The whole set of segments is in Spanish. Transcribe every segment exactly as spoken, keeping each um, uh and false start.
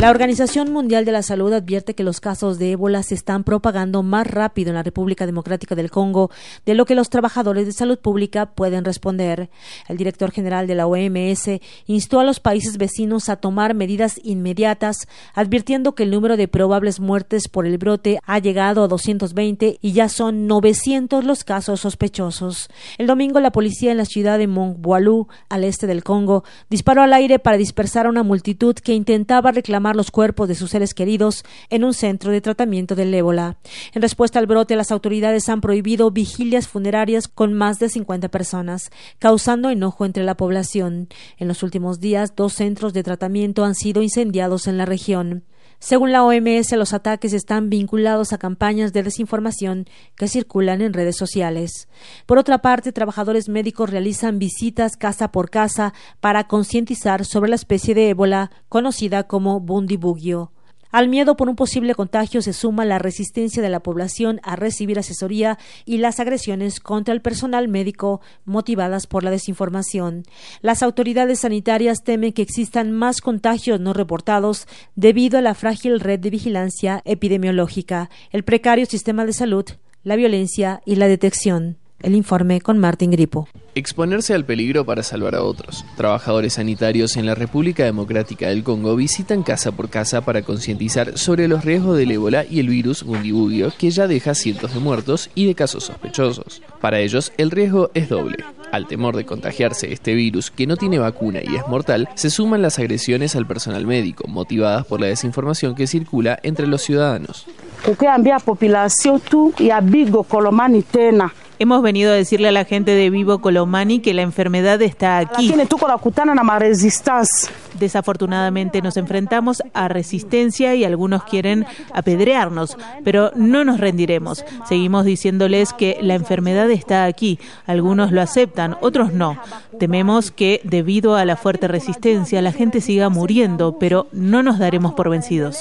La Organización Mundial de la Salud advierte que los casos de ébola se están propagando más rápido en la República Democrática del Congo de lo que los trabajadores de salud pública pueden responder. El director general de la O M S instó a los países vecinos a tomar medidas inmediatas, advirtiendo que el número de probables muertes por el brote ha llegado a doscientos veinte y ya son novecientos los casos sospechosos. El domingo, la policía en la ciudad de Mongwalu, al este del Congo, disparó al aire para dispersar a una multitud que intentaba reclamar los cuerpos de sus seres queridos en un centro de tratamiento del ébola. En respuesta al brote, las autoridades han prohibido vigilias funerarias con más de cincuenta personas, causando enojo entre la población. En los últimos días, dos centros de tratamiento han sido incendiados en la región. Según la O M S, los ataques están vinculados a campañas de desinformación que circulan en redes sociales. Por otra parte, trabajadores médicos realizan visitas casa por casa para concientizar sobre la especie de ébola conocida como Bundibugyo. Al miedo por un posible contagio se suma la resistencia de la población a recibir asesoría y las agresiones contra el personal médico motivadas por la desinformación. Las autoridades sanitarias temen que existan más contagios no reportados debido a la frágil red de vigilancia epidemiológica, el precario sistema de salud, la violencia y la detección. El informe con Martín Gripo. Exponerse al peligro para salvar a otros. Trabajadores sanitarios en la República Democrática del Congo visitan casa por casa para concientizar sobre los riesgos del ébola y el virus Bundibugyo, que ya deja cientos de muertos y de casos sospechosos. Para ellos, el riesgo es doble. Al temor de contagiarse este virus, que no tiene vacuna y es mortal, se suman las agresiones al personal médico, motivadas por la desinformación que circula entre los ciudadanos. Hemos venido a decirle a la gente de Vibo Colomani que la enfermedad está aquí. Desafortunadamente nos enfrentamos a resistencia y algunos quieren apedrearnos, pero no nos rendiremos. Seguimos diciéndoles que la enfermedad está aquí. Algunos lo aceptan, otros no. Tememos que debido a la fuerte resistencia la gente siga muriendo, pero no nos daremos por vencidos.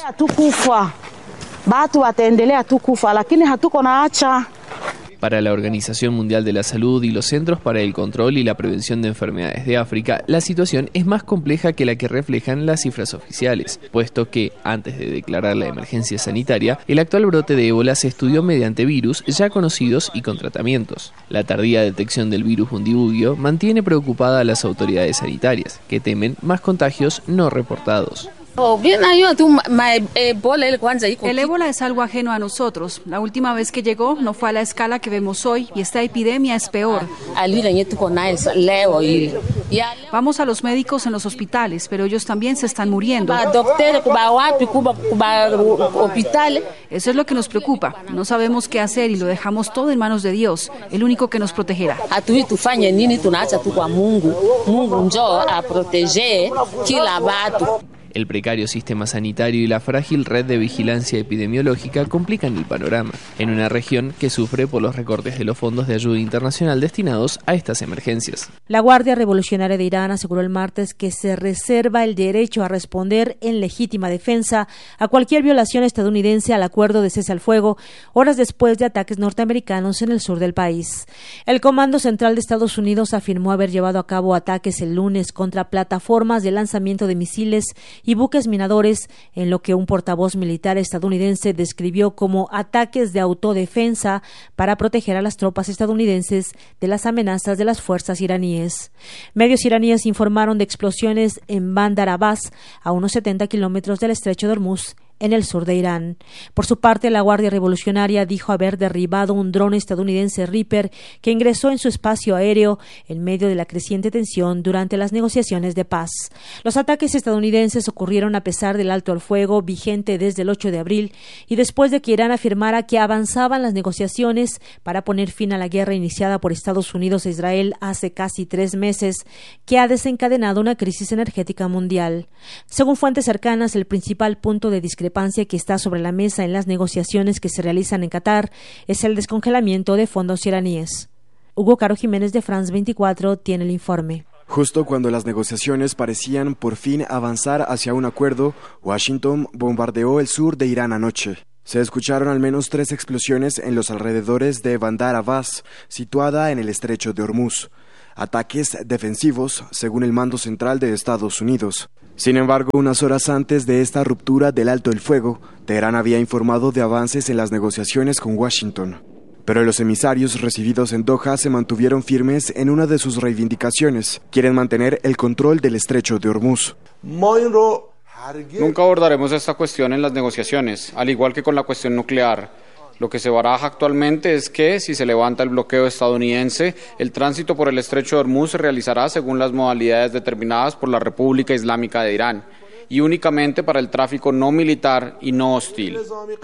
Para la Organización Mundial de la Salud y los Centros para el Control y la Prevención de Enfermedades de África, la situación es más compleja que la que reflejan las cifras oficiales, puesto que, antes de declarar la emergencia sanitaria, el actual brote de ébola se estudió mediante virus ya conocidos y con tratamientos. La tardía detección del virus Bundibugyo mantiene preocupada a las autoridades sanitarias, que temen más contagios no reportados. El ébola es algo ajeno a nosotros. La última vez que llegó no fue a la escala que vemos hoy y esta epidemia es peor. Vamos a los médicos en los hospitales, pero ellos también se están muriendo. Eso es lo que nos preocupa. No sabemos qué hacer y lo dejamos todo en manos de Dios, el único que nos protegerá. El precario sistema sanitario y la frágil red de vigilancia epidemiológica complican el panorama, en una región que sufre por los recortes de los fondos de ayuda internacional destinados a estas emergencias. La Guardia Revolucionaria de Irán aseguró el martes que se reserva el derecho a responder en legítima defensa a cualquier violación estadounidense al acuerdo de cese al fuego, horas después de ataques norteamericanos en el sur del país. El Comando Central de Estados Unidos afirmó haber llevado a cabo ataques el lunes contra plataformas de lanzamiento de misiles y buques minadores, en lo que un portavoz militar estadounidense describió como ataques de autodefensa para proteger a las tropas estadounidenses de las amenazas de las fuerzas iraníes. Medios iraníes informaron de explosiones en Bandar Abbas, a unos setenta kilómetros del estrecho de Hormuz, en el sur de Irán. Por su parte, la Guardia Revolucionaria dijo haber derribado un dron estadounidense Reaper que ingresó en su espacio aéreo en medio de la creciente tensión durante las negociaciones de paz. Los ataques estadounidenses ocurrieron a pesar del alto al fuego vigente desde el ocho de abril y después de que Irán afirmara que avanzaban las negociaciones para poner fin a la guerra iniciada por Estados Unidos e Israel hace casi tres meses, que ha desencadenado una crisis energética mundial. Según fuentes cercanas, el principal punto de discrepancia que está sobre la mesa en las negociaciones que se realizan en Qatar es el descongelamiento de fondos iraníes. Hugo Caro Jiménez de France veinticuatro tiene el informe. Justo cuando las negociaciones parecían por fin avanzar hacia un acuerdo, Washington bombardeó el sur de Irán anoche. Se escucharon al menos tres explosiones en los alrededores de Bandar Abbas, situada en el estrecho de Hormuz. Ataques defensivos, según el mando central de Estados Unidos. Sin embargo, unas horas antes de esta ruptura del alto el fuego, Teherán había informado de avances en las negociaciones con Washington. Pero los emisarios recibidos en Doha se mantuvieron firmes en una de sus reivindicaciones. Quieren mantener el control del estrecho de Hormuz. Nunca abordaremos esta cuestión en las negociaciones, al igual que con la cuestión nuclear. Lo que se baraja actualmente es que, si se levanta el bloqueo estadounidense, el tránsito por el estrecho de Hormuz se realizará según las modalidades determinadas por la República Islámica de Irán, y únicamente para el tráfico no militar y no hostil.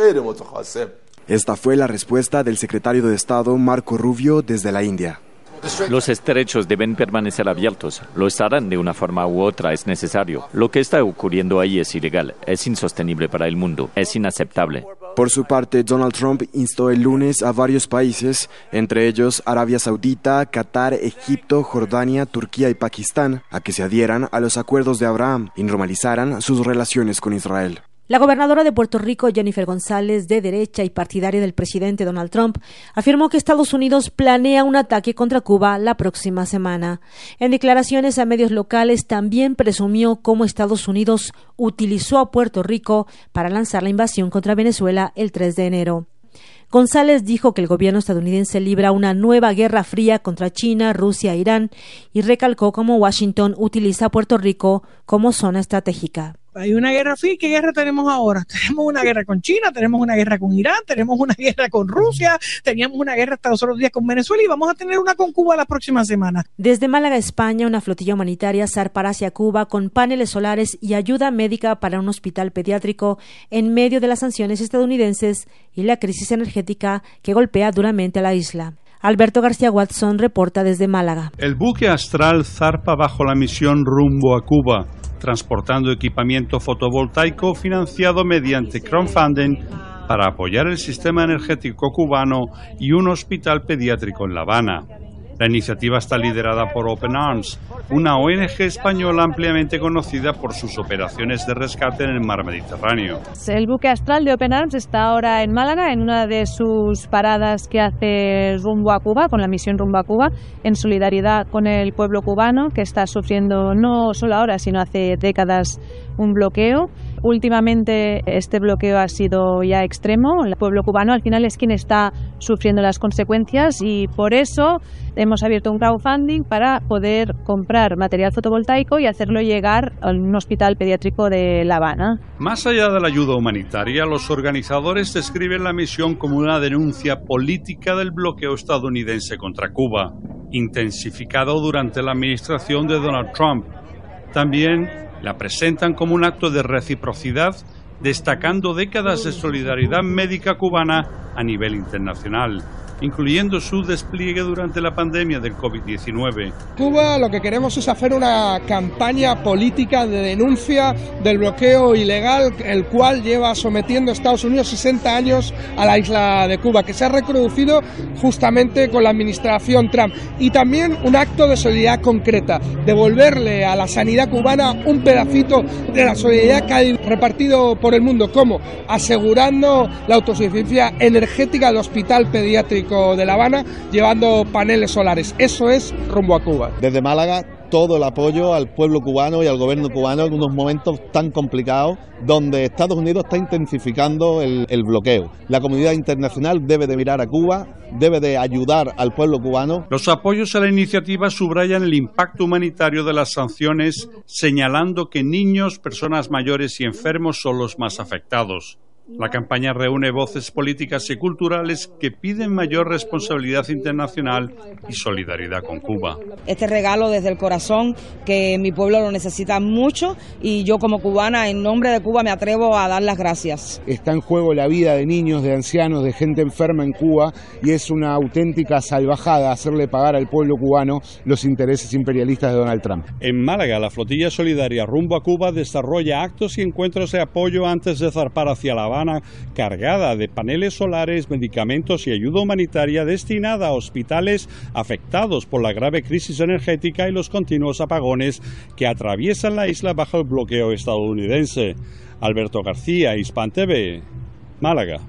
Esta fue la respuesta del secretario de Estado Marco Rubio desde la India. Los estrechos deben permanecer abiertos. Lo estarán de una forma u otra, es necesario. Lo que está ocurriendo ahí es ilegal, es insostenible para el mundo, es inaceptable. Por su parte, Donald Trump instó el lunes a varios países, entre ellos Arabia Saudita, Qatar, Egipto, Jordania, Turquía y Pakistán, a que se adhieran a los acuerdos de Abraham y normalizaran sus relaciones con Israel. La gobernadora de Puerto Rico, Jennifer González, de derecha y partidaria del presidente Donald Trump, afirmó que Estados Unidos planea un ataque contra Cuba la próxima semana. En declaraciones a medios locales también presumió cómo Estados Unidos utilizó a Puerto Rico para lanzar la invasión contra Venezuela el tres de enero. González dijo que el gobierno estadounidense libra una nueva guerra fría contra China, Rusia e Irán y recalcó cómo Washington utiliza a Puerto Rico como zona estratégica. Hay una guerra fría. ¿Qué guerra tenemos ahora? Tenemos una guerra con China, tenemos una guerra con Irán, tenemos una guerra con Rusia, teníamos una guerra hasta los otros días con Venezuela y vamos a tener una con Cuba la próxima semana. Desde Málaga, España, una flotilla humanitaria zarpará hacia Cuba con paneles solares y ayuda médica para un hospital pediátrico en medio de las sanciones estadounidenses y la crisis energética que golpea duramente a la isla. Alberto García Watson reporta desde Málaga. El buque Astral zarpa bajo la misión rumbo a Cuba, transportando equipamiento fotovoltaico financiado mediante crowdfunding para apoyar el sistema energético cubano y un hospital pediátrico en La Habana. La iniciativa está liderada por Open Arms, una O N G española ampliamente conocida por sus operaciones de rescate en el mar Mediterráneo. El buque Astral de Open Arms está ahora en Málaga, en una de sus paradas que hace rumbo a Cuba, con la misión rumbo a Cuba, en solidaridad con el pueblo cubano, que está sufriendo no solo ahora, sino hace décadas un bloqueo. Últimamente este bloqueo ha sido ya extremo. El pueblo cubano al final es quien está sufriendo las consecuencias y por eso hemos abierto un crowdfunding para poder comprar material fotovoltaico y hacerlo llegar a un hospital pediátrico de La Habana. Más allá de la ayuda humanitaria, los organizadores describen la misión como una denuncia política del bloqueo estadounidense contra Cuba, intensificado durante la administración de Donald Trump. También la presentan como un acto de reciprocidad, destacando décadas de solidaridad médica cubana a nivel internacional, incluyendo su despliegue durante la pandemia del COVID diecinueve. Cuba lo que queremos es hacer una campaña política de denuncia del bloqueo ilegal, el cual lleva sometiendo a Estados Unidos sesenta años a la isla de Cuba, que se ha reproducido justamente con la administración Trump. Y también un acto de solidaridad concreta, devolverle a la sanidad cubana un pedacito de la solidaridad que ha repartido por el mundo, como asegurando la autosuficiencia energética del hospital pediátrico de La Habana, llevando paneles solares. Eso es rumbo a Cuba. Desde Málaga, todo el apoyo al pueblo cubano y al gobierno cubano en unos momentos tan complicados donde Estados Unidos está intensificando el, el bloqueo. La comunidad internacional debe de mirar a Cuba, debe de ayudar al pueblo cubano. Los apoyos a la iniciativa subrayan el impacto humanitario de las sanciones, señalando que niños, personas mayores y enfermos son los más afectados. La campaña reúne voces políticas y culturales que piden mayor responsabilidad internacional y solidaridad con Cuba. Este regalo desde el corazón, que mi pueblo lo necesita mucho y yo como cubana, en nombre de Cuba, me atrevo a dar las gracias. Está en juego la vida de niños, de ancianos, de gente enferma en Cuba y es una auténtica salvajada hacerle pagar al pueblo cubano los intereses imperialistas de Donald Trump. En Málaga, la flotilla solidaria rumbo a Cuba desarrolla actos y encuentros de apoyo antes de zarpar hacia La Habana, cargada de paneles solares, medicamentos y ayuda humanitaria destinada a hospitales afectados por la grave crisis energética y los continuos apagones que atraviesan la isla bajo el bloqueo estadounidense. Alberto García, Hispan T V, Málaga.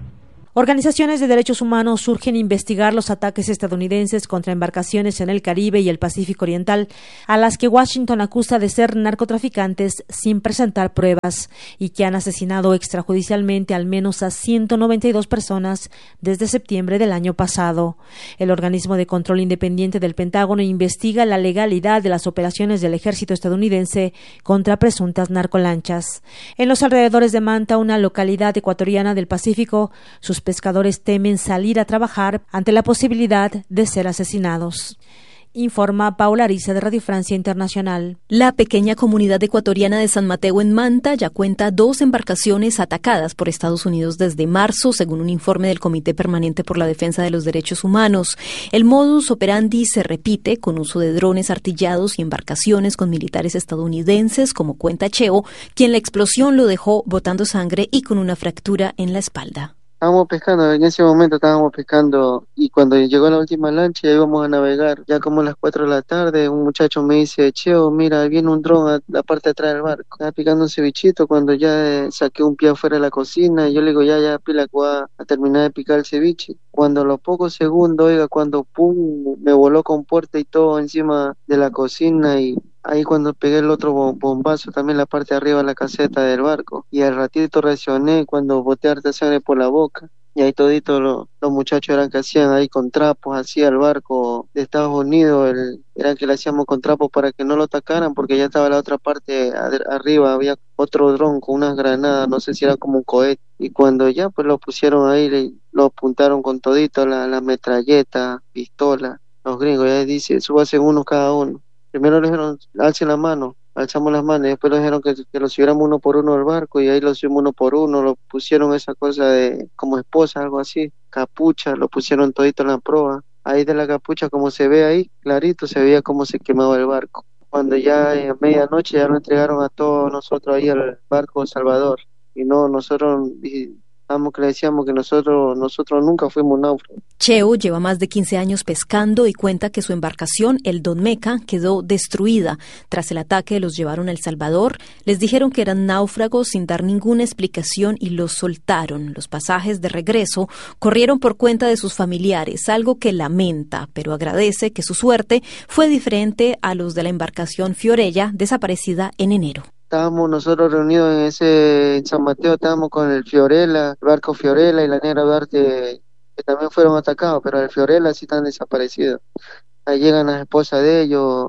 Organizaciones de derechos humanos urgen investigar los ataques estadounidenses contra embarcaciones en el Caribe y el Pacífico Oriental, a las que Washington acusa de ser narcotraficantes sin presentar pruebas y que han asesinado extrajudicialmente al menos a ciento noventa y dos personas desde septiembre del año pasado. El organismo de control independiente del Pentágono investiga la legalidad de las operaciones del ejército estadounidense contra presuntas narcolanchas. En los alrededores de Manta, una localidad ecuatoriana del Pacífico, sus pescadores temen salir a trabajar ante la posibilidad de ser asesinados. Informa Paula Ariza de Radio Francia Internacional. La pequeña comunidad ecuatoriana de San Mateo en Manta ya cuenta dos embarcaciones atacadas por Estados Unidos desde marzo, según un informe del Comité Permanente por la Defensa de los Derechos Humanos. El modus operandi se repite con uso de drones artillados y embarcaciones con militares estadounidenses, como cuenta Cheo, quien la explosión lo dejó botando sangre y con una fractura en la espalda. Estábamos pescando, en ese momento estábamos pescando y cuando llegó la última lancha ya íbamos a navegar. Ya como a las cuatro de la tarde un muchacho me dice, Cheo, mira, viene un dron a la parte de atrás del barco. Estaba picando un cevichito cuando ya eh, saqué un pie afuera de la cocina y yo le digo, ya, ya, pila, que voy a, a terminar de picar el ceviche. Cuando a los pocos segundos, oiga, cuando pum, me voló con puerta y todo encima de la cocina y ahí cuando pegué el otro bombazo también la parte de arriba de la caseta del barco y al ratito reaccioné cuando boté harta sangre por la boca y ahí todito lo, los muchachos eran que hacían ahí con trapos, hacía el barco de Estados Unidos, el, eran que le hacíamos con trapos para que no lo atacaran porque ya estaba la otra parte ad, arriba, había otro dron con unas granadas, no sé si era como un cohete y cuando ya pues lo pusieron ahí, le, lo apuntaron con todito, la, la metralleta, pistola, los gringos, ya dice, súbase uno cada uno. Primero le dijeron, alcen la mano, alzamos las manos, y después le dijeron que, que lo subiéramos uno por uno al barco, y ahí lo subimos uno por uno, lo pusieron esa cosa de, como esposa, algo así, capucha, lo pusieron todito en la proa. Ahí de la capucha, como se ve ahí, clarito, se veía cómo se quemaba el barco. Cuando ya a medianoche ya lo entregaron a todos nosotros ahí al barco Salvador, y no, nosotros... Y, que le decíamos que nosotros nosotros nunca fuimos náufragos. Cheo lleva más de quince años pescando y cuenta que su embarcación, el Don Meca, quedó destruida. Tras el ataque los llevaron a El Salvador, les dijeron que eran náufragos sin dar ninguna explicación y los soltaron. Los pasajes de regreso corrieron por cuenta de sus familiares, algo que lamenta, pero agradece que su suerte fue diferente a los de la embarcación Fiorella, desaparecida en enero. Estábamos nosotros reunidos en ese en San Mateo, estábamos con el Fiorella, el barco Fiorella y la Negra Duarte, que también fueron atacados, pero el Fiorella sí están desaparecidos. Ahí llegan las esposas de ellos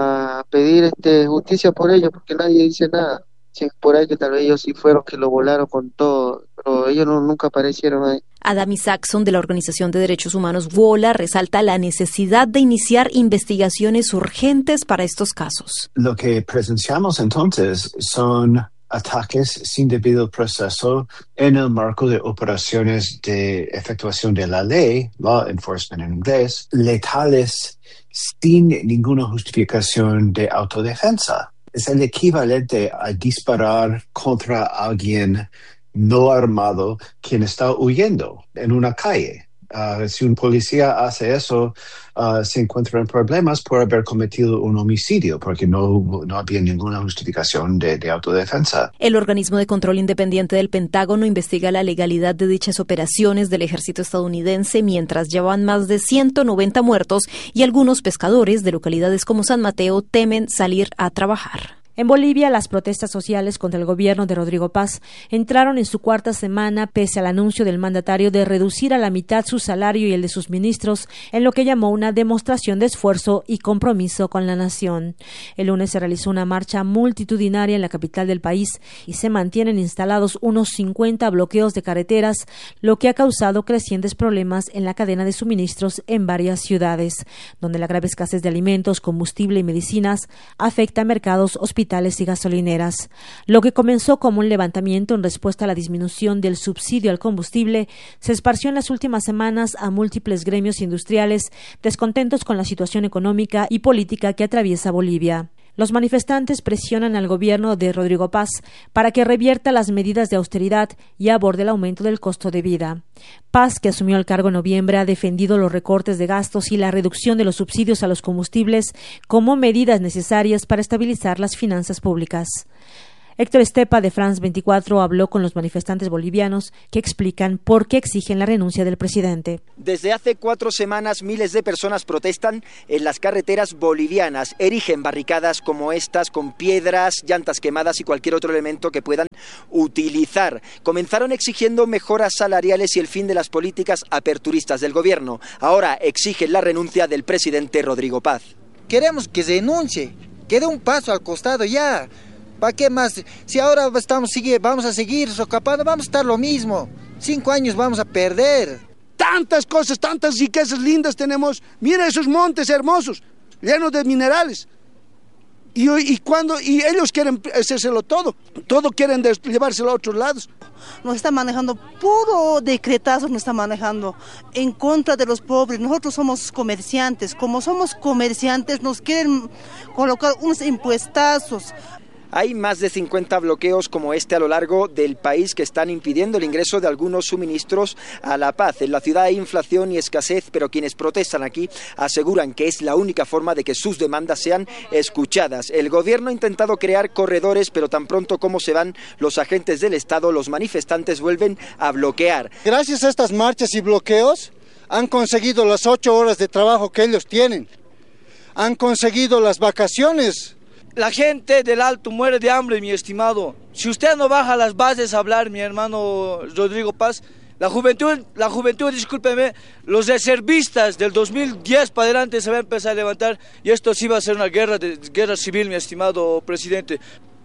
a pedir este justicia por ellos, porque nadie dice nada. Sí, por ahí que tal vez ellos sí fueron que lo volaron con todo, pero ellos no, nunca aparecieron ahí. Adam Isaacson, de la Organización de Derechos Humanos WOLA, resalta la necesidad de iniciar investigaciones urgentes para estos casos. Lo que presenciamos entonces son ataques sin debido proceso en el marco de operaciones de efectuación de la ley, law enforcement en inglés, letales sin ninguna justificación de autodefensa. Es el equivalente a disparar contra alguien no armado quien está huyendo en una calle. Uh, si un policía hace eso, uh, se encuentra en problemas por haber cometido un homicidio, porque no, no había ninguna justificación de, de autodefensa. El organismo de control independiente del Pentágono investiga la legalidad de dichas operaciones del ejército estadounidense, mientras llevan más de ciento noventa muertos y algunos pescadores de localidades como San Mateo temen salir a trabajar. En Bolivia, las protestas sociales contra el gobierno de Rodrigo Paz entraron en su cuarta semana pese al anuncio del mandatario de reducir a la mitad su salario y el de sus ministros, en lo que llamó una demostración de esfuerzo y compromiso con la nación. El lunes se realizó una marcha multitudinaria en la capital del país y se mantienen instalados unos cincuenta bloqueos de carreteras, lo que ha causado crecientes problemas en la cadena de suministros en varias ciudades, donde la grave escasez de alimentos, combustible y medicinas afecta a mercados, hospitales y gasolineras. Lo que comenzó como un levantamiento en respuesta a la disminución del subsidio al combustible se esparció en las últimas semanas a múltiples gremios industriales descontentos con la situación económica y política que atraviesa Bolivia. Los manifestantes presionan al gobierno de Rodrigo Paz para que revierta las medidas de austeridad y aborde el aumento del costo de vida. Paz, que asumió el cargo en noviembre, ha defendido los recortes de gastos y la reducción de los subsidios a los combustibles como medidas necesarias para estabilizar las finanzas públicas. Héctor Estepa de France veinticuatro habló con los manifestantes bolivianos que explican por qué exigen la renuncia del presidente. Desde hace cuatro semanas miles de personas protestan en las carreteras bolivianas, erigen barricadas como estas con piedras, llantas quemadas y cualquier otro elemento que puedan utilizar. Comenzaron exigiendo mejoras salariales y el fin de las políticas aperturistas del gobierno. Ahora exigen la renuncia del presidente Rodrigo Paz. Queremos que renuncie, que dé un paso al costado ya. ¿Para qué más? Si ahora estamos, sigue, vamos a seguir socapando, vamos a estar lo mismo. Cinco años vamos a perder. Tantas cosas, tantas riquezas lindas tenemos. Mira esos montes hermosos, llenos de minerales. Y, y, cuando, y ellos quieren hacérselo todo. Todo quieren de, llevárselo a otros lados. Nos está manejando puro decretazo, nos está manejando en contra de los pobres. Nosotros somos comerciantes. Como somos comerciantes, nos quieren colocar unos impuestazos. Hay más de cincuenta bloqueos como este a lo largo del país que están impidiendo el ingreso de algunos suministros a La Paz. En la ciudad hay inflación y escasez, pero quienes protestan aquí aseguran que es la única forma de que sus demandas sean escuchadas. El gobierno ha intentado crear corredores, pero tan pronto como se van los agentes del Estado, los manifestantes vuelven a bloquear. Gracias a estas marchas y bloqueos han conseguido las ocho horas de trabajo que ellos tienen. Han conseguido las vacaciones. La gente del Alto muere de hambre, mi estimado. Si usted no baja las bases a hablar, mi hermano Rodrigo Paz, la juventud, la juventud, discúlpeme, los reservistas del dos mil diez para adelante se va a empezar a levantar y esto sí va a ser una guerra, de, guerra civil, mi estimado presidente.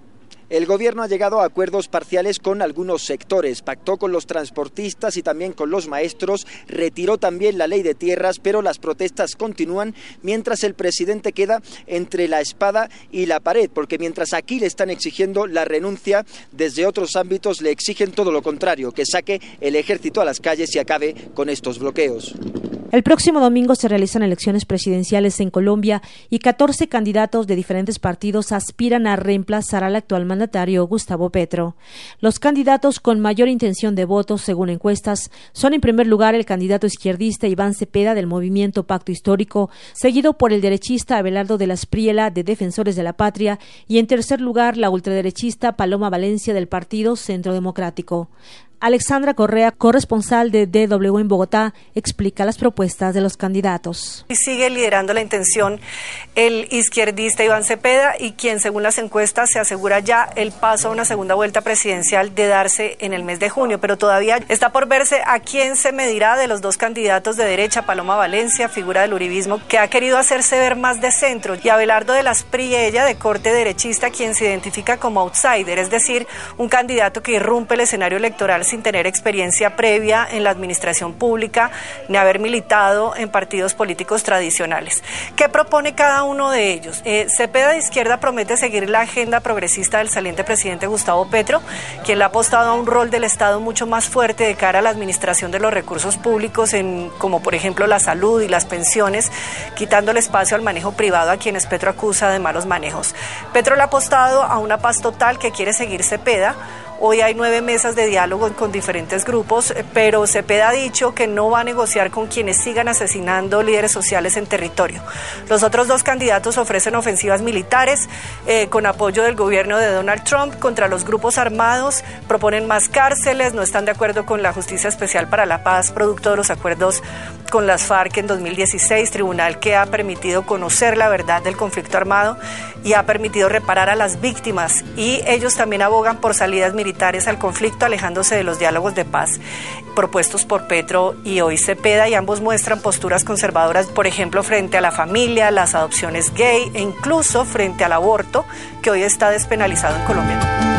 El gobierno ha llegado a acuerdos parciales con algunos sectores, pactó con los transportistas y también con los maestros, retiró también la ley de tierras, pero las protestas continúan mientras el presidente queda entre la espada y la pared, porque mientras aquí le están exigiendo la renuncia, desde otros ámbitos le exigen todo lo contrario, que saque el ejército a las calles y acabe con estos bloqueos. El próximo domingo se realizan elecciones presidenciales en Colombia y catorce candidatos de diferentes partidos aspiran a reemplazar al actual mandatario Gustavo Petro. Los candidatos con mayor intención de votos, según encuestas, son en primer lugar el candidato izquierdista Iván Cepeda del movimiento Pacto Histórico, seguido por el derechista Abelardo de la Espriella de Defensores de la Patria y en tercer lugar la ultraderechista Paloma Valencia del Partido Centro Democrático. Alexandra Correa, corresponsal de D W en Bogotá, explica las propuestas de los candidatos. Y sigue liderando la intención el izquierdista Iván Cepeda y quien según las encuestas se asegura ya el paso a una segunda vuelta presidencial de darse en el mes de junio, pero todavía está por verse a quién se medirá de los dos candidatos de derecha, Paloma Valencia, figura del uribismo, que ha querido hacerse ver más de centro, y Abelardo de la Espriella, de corte derechista, quien se identifica como outsider, es decir, un candidato que irrumpe el escenario electoral sin tener experiencia previa en la administración pública ni haber militado en partidos políticos tradicionales. ¿Qué propone cada uno de ellos? Eh, Cepeda de izquierda promete seguir la agenda progresista del saliente presidente Gustavo Petro, quien le ha apostado a un rol del Estado mucho más fuerte de cara a la administración de los recursos públicos, en, como por ejemplo la salud y las pensiones, quitando el espacio al manejo privado a quienes Petro acusa de malos manejos. Petro le ha apostado a una paz total que quiere seguir Cepeda. Hoy hay nueve mesas de diálogo con diferentes grupos, pero Cepeda ha dicho que no va a negociar con quienes sigan asesinando líderes sociales en territorio. Los otros dos candidatos ofrecen ofensivas militares eh, con apoyo del gobierno de Donald Trump contra los grupos armados, proponen más cárceles, no están de acuerdo con la Justicia Especial para la Paz, producto de los acuerdos con las FARC en dos mil dieciséis, tribunal que ha permitido conocer la verdad del conflicto armado y ha permitido reparar a las víctimas, y ellos también abogan por salidas militares militares al conflicto, alejándose de los diálogos de paz propuestos por Petro y hoy Cepeda, y ambos muestran posturas conservadoras, por ejemplo, frente a la familia, las adopciones gay e incluso frente al aborto, que hoy está despenalizado en Colombia.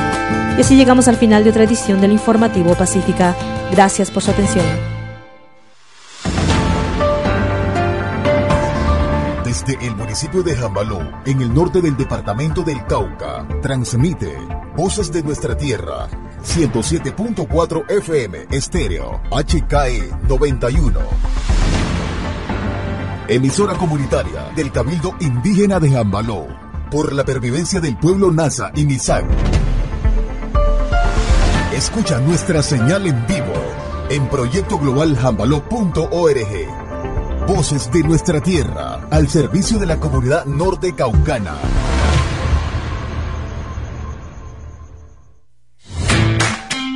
Y así llegamos al final de otra edición del Informativo Pacífica. Gracias por su atención. Desde el municipio de Jambaló, en el norte del departamento del Cauca, transmite Voces de Nuestra Tierra, ciento siete punto cuatro F M, estéreo, H K E noventa y uno. Emisora comunitaria del Cabildo Indígena de Jambaló, por la pervivencia del pueblo Nasa y Misak. Escucha nuestra señal en vivo en proyecto global jambaló punto org. Voces de Nuestra Tierra, al servicio de la comunidad norte caucana.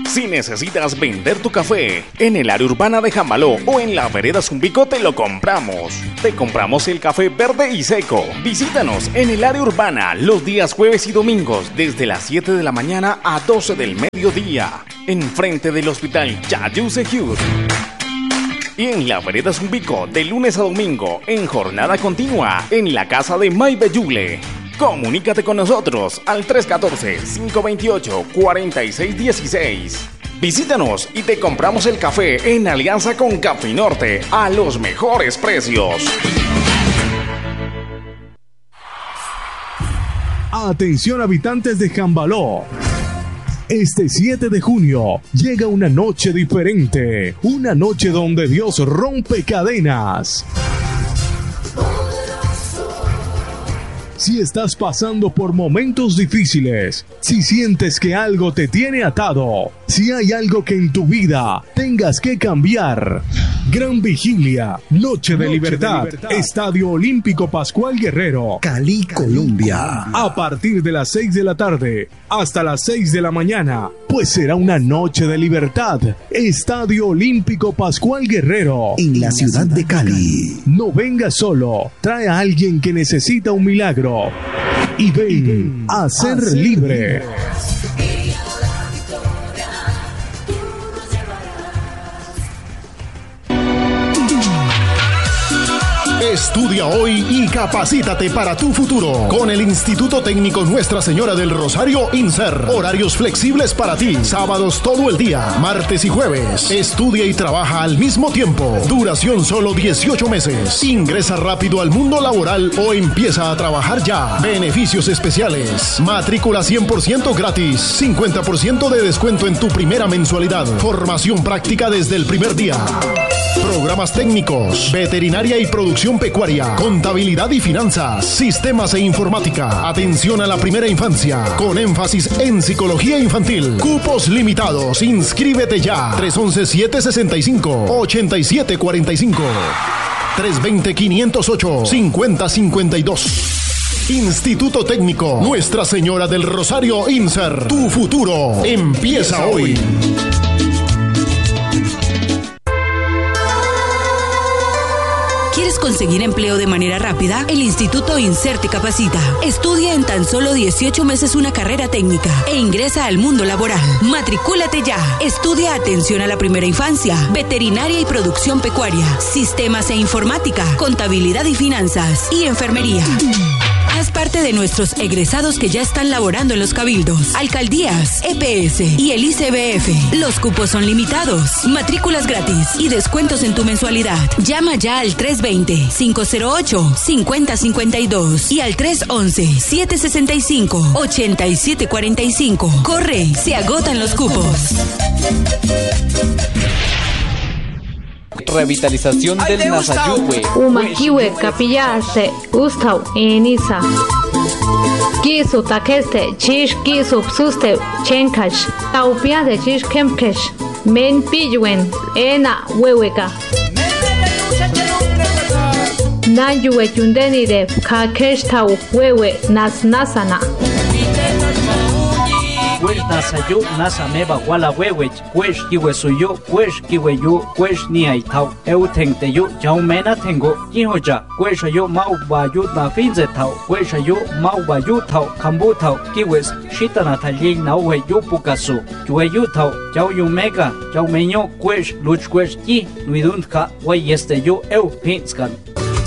Si necesitas vender tu café en el área urbana de Jambaló o en la vereda Zumbico, te lo compramos. Te compramos el café verde y seco. Visítanos en el área urbana los días jueves y domingos desde las siete de la mañana a doce del mediodía, enfrente del hospital Yayu Sejur. Y en la vereda Zumbico de lunes a domingo en jornada continua en la casa de May Beyule. Comunícate con nosotros al tres uno cuatro, cinco dos ocho, cuatro seis uno seis. Visítanos y te compramos el café en alianza con Café Norte a los mejores precios. Atención habitantes de Jambaló. Este siete de junio llega una noche diferente, una noche donde Dios rompe cadenas. Si estás pasando por momentos difíciles, si sientes que algo te tiene atado, si hay algo que en tu vida tengas que cambiar, Gran Vigilia, Noche de, Noche Libertad, de Libertad, Estadio Olímpico Pascual Guerrero, Cali, Colombia. A partir de las seis de la tarde hasta las seis de la mañana, pues será una noche de libertad. Estadio Olímpico Pascual Guerrero, en la ciudad de Cali. No vengas solo, trae a alguien que necesita un milagro. Y ven, y ven a ser, a ser libre. libre. Estudia hoy y capacítate para tu futuro con el Instituto Técnico Nuestra Señora del Rosario INSER. Horarios flexibles para ti, sábados todo el día, martes y jueves. Estudia y trabaja al mismo tiempo. Duración solo dieciocho meses. Ingresa rápido al mundo laboral o empieza a trabajar ya. Beneficios especiales. Matrícula cien por ciento gratis. cincuenta por ciento de descuento en tu primera mensualidad. Formación práctica desde el primer día. Programas técnicos, veterinaria y producción pecuaria, contabilidad y finanzas, sistemas e informática, atención a la primera infancia, con énfasis en psicología infantil. Cupos limitados, inscríbete ya. tres once, siete sesenta y cinco, ochenta y siete cuarenta y cinco. tres veinte, quinientos ocho, cincuenta cincuenta y dos. Instituto Técnico Nuestra Señora del Rosario INSER. Tu futuro empieza hoy. ¿Quieres conseguir empleo de manera rápida? El Instituto INSER te capacita. Estudia en tan solo dieciocho meses una carrera técnica e ingresa al mundo laboral. Matricúlate ya. Estudia atención a la primera infancia, veterinaria y producción pecuaria, sistemas e informática, contabilidad y finanzas y enfermería. Haz parte de nuestros egresados que ya están laborando en los cabildos, alcaldías, E P S y el I C B F. Los cupos son limitados, matrículas gratis y descuentos en tu mensualidad. Llama ya al tres veinte, cinco cero ocho, cincuenta cincuenta y dos y al tres once, siete sesenta y cinco, ochenta y siete cuarenta y cinco. Corre, se agotan los cupos. Revitalización del Nazayuhue. Umakiwe kapillase ustaw enisa. Kisu takeste chish kisu suste chenkash. Taupiade chish kemkesh. Men piyuen ena weweka. Nayuwe yundenire kakesh tau wewe nas nasana. Kwesh nasayu nasameba wala wewech kwesh kiwe suyo kwesh kiwe yu kwesh ni aitau eu tengte yu jaumena tengo jihoja kwesh yo mau bayu na finze tau kwesh yo mau bayu tau kambu tau kiwes shitana talli nauwe yu pukasu yue yu tau jau yu mega jau menyo kwesh luch kwesh ki nuiduntka wayeste yu eu pinskan.